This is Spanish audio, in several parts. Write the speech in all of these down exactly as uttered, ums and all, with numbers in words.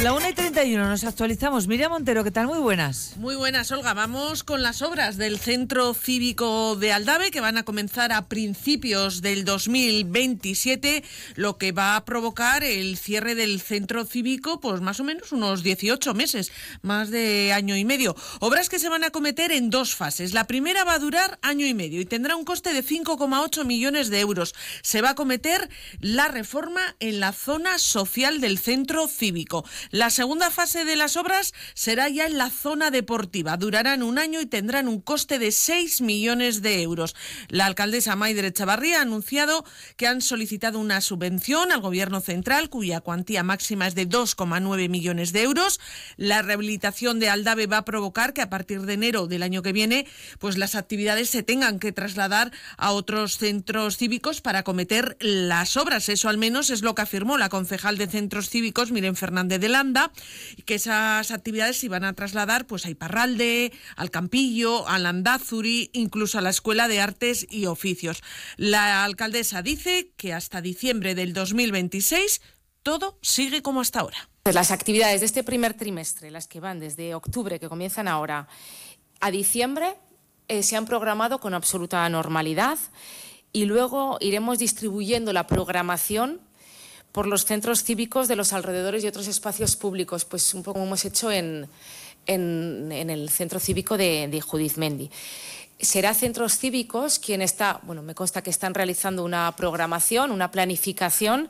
La una y treinta y uno, nos actualizamos. Miriam Montero, ¿qué tal? Muy buenas. Muy buenas, Olga. Vamos con las obras del Centro Cívico de Aldave, que van a comenzar a principios del dos mil veintisiete, lo que va a provocar el cierre del Centro Cívico, pues más o menos unos dieciocho meses, más de año y medio. Obras que se van a acometer en dos fases. La primera va a durar año y medio y tendrá un coste de cinco coma ocho millones de euros. Se va a acometer la reforma en la zona social del Centro Cívico. La segunda fase de las obras será ya en la zona deportiva. Durarán un año y tendrán un coste de seis millones de euros. La alcaldesa Maider Etxebarria ha anunciado que han solicitado una subvención al Gobierno central, cuya cuantía máxima es de dos coma nueve millones de euros. La rehabilitación de Aldave va a provocar que a partir de enero del año que viene, pues las actividades se tengan que trasladar a otros centros cívicos para acometer las obras. Eso al menos es lo que afirmó la concejal de Centros Cívicos, Miren Fernández de Landa, que esas actividades se iban a trasladar pues a Iparralde, al Campillo, a Landázuri, incluso a la Escuela de Artes y Oficios. La alcaldesa dice que hasta diciembre del dos mil veintiséis todo sigue como hasta ahora. Las actividades de este primer trimestre, las que van desde octubre, que comienzan ahora, a diciembre, eh, se han programado con absoluta normalidad y luego iremos distribuyendo la programación por los centros cívicos de los alrededores y otros espacios públicos, pues un poco como hemos hecho en, en, en el centro cívico de, de Judizmendi. Será Centros Cívicos quien está, bueno, me consta que están realizando una programación, una planificación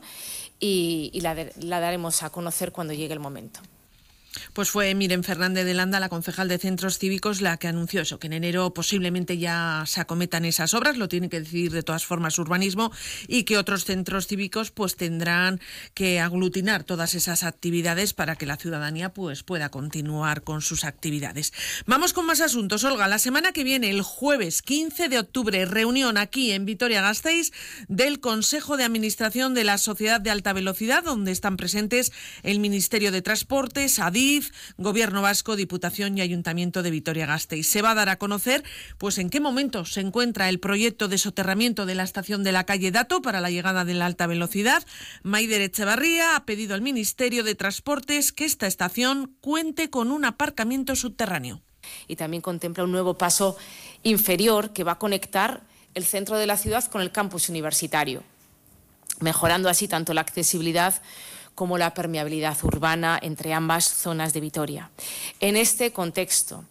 y, y la, de, la daremos a conocer cuando llegue el momento. Pues fue Miren Fernández de Landa, la concejal de Centros Cívicos, la que anunció eso, que en enero posiblemente ya se acometan esas obras, lo tiene que decidir de todas formas Urbanismo, y que otros centros cívicos pues tendrán que aglutinar todas esas actividades para que la ciudadanía pues pueda continuar con sus actividades. Vamos con más asuntos, Olga. La semana que viene, el jueves quince de octubre, reunión aquí en Vitoria-Gasteiz del Consejo de Administración de la Sociedad de Alta Velocidad, donde están presentes el Ministerio de Transportes, Adif, Gobierno Vasco, Diputación y Ayuntamiento de Vitoria-Gasteiz. Se va a dar a conocer pues en qué momento se encuentra el proyecto de soterramiento de la estación de la calle Dato para la llegada de la alta velocidad. Maider Etxebarria ha pedido al Ministerio de Transportes que esta estación cuente con un aparcamiento subterráneo. Y también contempla un nuevo paso inferior que va a conectar el centro de la ciudad con el campus universitario, mejorando así tanto la accesibilidad como la permeabilidad urbana entre ambas zonas de Vitoria. En este contexto,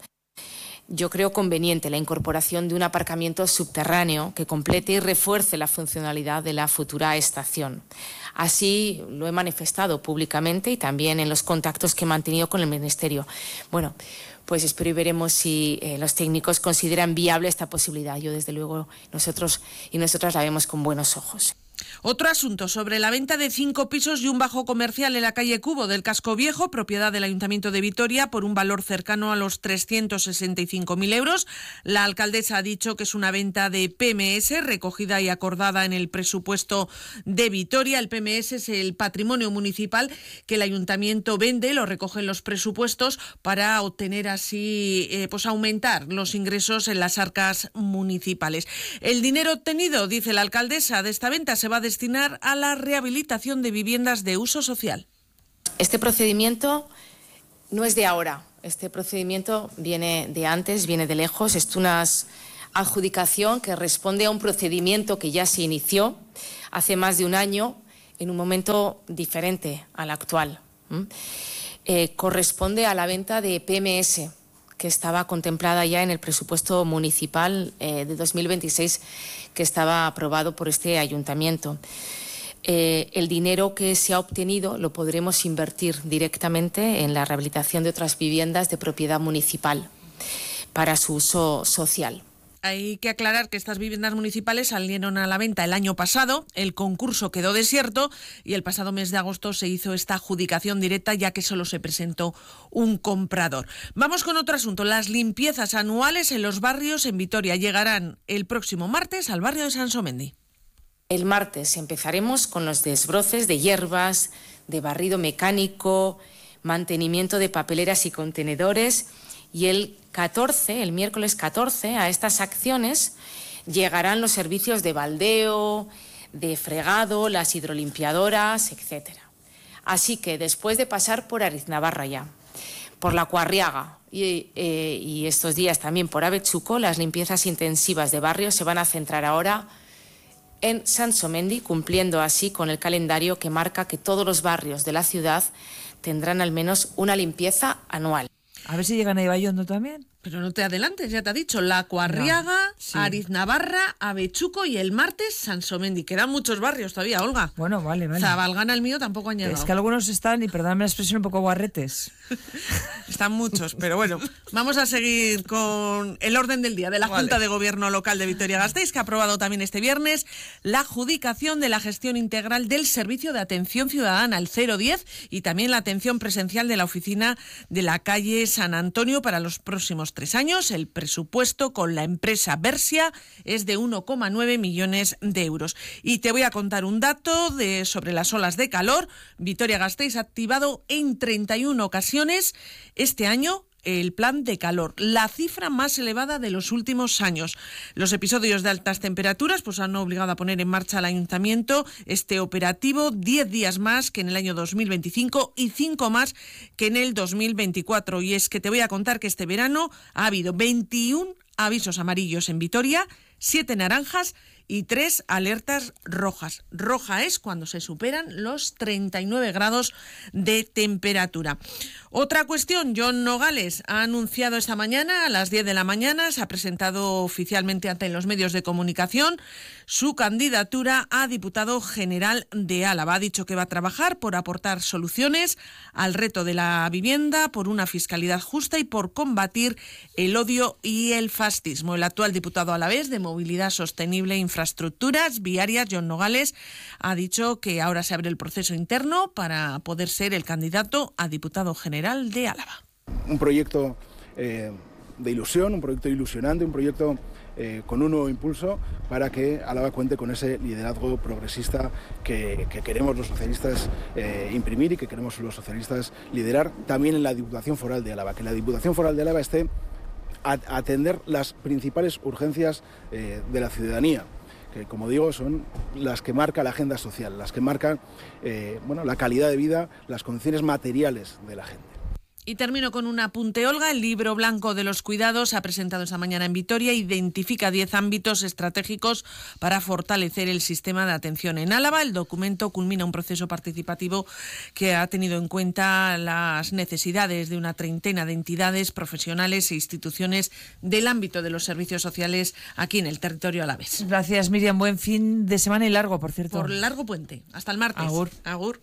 yo creo conveniente la incorporación de un aparcamiento subterráneo que complete y refuerce la funcionalidad de la futura estación. Así lo he manifestado públicamente y también en los contactos que he mantenido con el Ministerio. Bueno, pues espero y veremos si eh, los técnicos consideran viable esta posibilidad. Yo, desde luego, nosotros y nosotras la vemos con buenos ojos. Otro asunto sobre la venta de cinco pisos y un bajo comercial en la calle Cubo del Casco Viejo, propiedad del Ayuntamiento de Vitoria, por un valor cercano a los trescientos sesenta y cinco mil euros. La alcaldesa ha dicho que es una venta de P M S recogida y acordada en el presupuesto de Vitoria. El P M S es el patrimonio municipal que el Ayuntamiento vende, lo recoge en los presupuestos para obtener así, eh, pues aumentar los ingresos en las arcas municipales. El dinero obtenido, dice la alcaldesa, de esta venta se va a destinar a la rehabilitación de viviendas de uso social. Este procedimiento no es de ahora, este procedimiento viene de antes, viene de lejos, es una adjudicación que responde a un procedimiento que ya se inició hace más de un año en un momento diferente al actual. ¿Mm? Eh, corresponde a la venta de P M S, que estaba contemplada ya en el presupuesto municipal eh, de dos mil veintiséis, que estaba aprobado por este ayuntamiento. Eh, el dinero que se ha obtenido lo podremos invertir directamente en la rehabilitación de otras viviendas de propiedad municipal para su uso social. Hay que aclarar que estas viviendas municipales salieron a la venta el año pasado, el concurso quedó desierto y el pasado mes de agosto se hizo esta adjudicación directa, ya que solo se presentó un comprador. Vamos con otro asunto. Las limpiezas anuales en los barrios en Vitoria llegarán el próximo martes al barrio de Sansomendi. El martes empezaremos con los desbroces de hierbas, de barrido mecánico, mantenimiento de papeleras y contenedores. Y el catorce, el miércoles catorce, a estas acciones llegarán los servicios de baldeo, de fregado, las hidrolimpiadoras, etcétera. Así que después de pasar por Ariznabarra ya, por La Cuarriaga y, eh, y estos días también por Abechuco, las limpiezas intensivas de barrios se van a centrar ahora en Sansomendi, cumpliendo así con el calendario que marca que todos los barrios de la ciudad tendrán al menos una limpieza anual. A ver si llegan a Ibaiondo también. Pero no te adelantes, ya te ha dicho, La Cuarriaga, no, sí. Ariznabarra, Abechuco y el martes Sansomendi. Quedan muchos barrios todavía, Olga. Bueno, vale, vale. Zabalgana, el mío, tampoco han llegado. Es que algunos están, y perdóname la expresión, un poco guarretes. Están muchos, pero bueno, vamos a seguir con el orden del día de la vale. Junta de Gobierno Local de Vitoria-Gasteiz, que ha aprobado también este viernes la adjudicación de la gestión integral del Servicio de Atención Ciudadana, el cero diez, y también la atención presencial de la oficina de la calle San Antonio para los próximos tres años. El presupuesto con la empresa Versia es de uno coma nueve millones de euros. Y te voy a contar un dato de, sobre las olas de calor. Vitoria-Gasteiz ha activado en treinta y una ocasiones este año el plan de calor, la cifra más elevada de los últimos años. Los episodios de altas temperaturas pues han obligado a poner en marcha al ayuntamiento este operativo, diez días más que en el año dos mil veinticinco y cinco más que en el dos mil veinticuatro. Y es que te voy a contar que este verano ha habido veintiún avisos amarillos en Vitoria, siete naranjas y tres alertas rojas. Roja es cuando se superan los treinta y nueve grados de temperatura. Otra cuestión, Jon Nogales ha anunciado esta mañana, a las diez de la mañana, se ha presentado oficialmente ante los medios de comunicación su candidatura a diputado general de Álava. Ha dicho que va a trabajar por aportar soluciones al reto de la vivienda, por una fiscalidad justa y por combatir el odio y el fascismo. El actual diputado alavés de Movilidad Sostenible e Infraestructuras Viarias, Jon Nogales, ha dicho que ahora se abre el proceso interno para poder ser el candidato a diputado general de Álava. Un proyecto eh, de ilusión, un proyecto ilusionante, un proyecto eh, con un nuevo impulso para que Álava cuente con ese liderazgo progresista que, que queremos los socialistas eh, imprimir y que queremos los socialistas liderar también en la Diputación Foral de Álava. Que la Diputación Foral de Álava esté a atender las principales urgencias eh, de la ciudadanía, que como digo son las que marca la agenda social, las que marcan eh, bueno, la calidad de vida, las condiciones materiales de la gente. Y termino con un apunte, Olga. El libro blanco de los cuidados se ha presentado esta mañana en Vitoria. Identifica diez ámbitos estratégicos para fortalecer el sistema de atención en Álava. El documento culmina un proceso participativo que ha tenido en cuenta las necesidades de una treintena de entidades, profesionales e instituciones del ámbito de los servicios sociales aquí en el territorio alavés. Gracias, Miriam. Buen fin de semana y largo, por cierto. Por largo puente. Hasta el martes. Agur. Agur.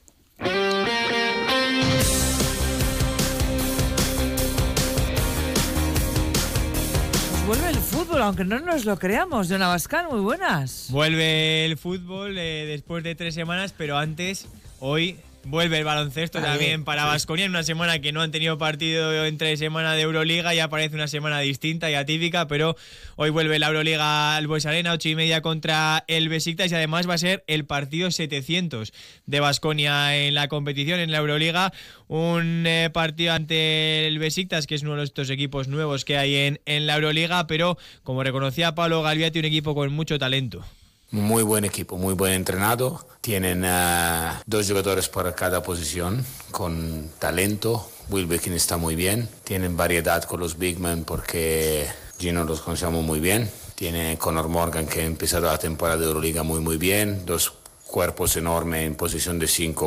Vuelve el fútbol, aunque no nos lo creamos. Jon Abascal, muy buenas. Vuelve el fútbol eh, después de tres semanas, pero antes, hoy vuelve el baloncesto Vale, también para Baskonia, en una semana que no han tenido partido entre semana de Euroliga, ya parece una semana distinta y atípica, pero hoy vuelve la Euroliga al Bues Arena, ocho y media contra el Besiktas, y además va a ser el partido setecientos de Baskonia en la competición, en la Euroliga, un eh, partido ante el Besiktas, que es uno de estos equipos nuevos que hay en, en la Euroliga, pero como reconocía Pablo Galviati, un equipo con mucho talento. Muy buen equipo, muy buen entrenado. Tienen uh, dos jugadores por cada posición con talento. Wilbekin está muy bien. Tienen variedad con los big men porque Gino los conocemos muy bien. Tiene Conor Morgan, que ha empezado la temporada de Euroliga muy muy bien. Dos cuerpos enormes en posición de cinco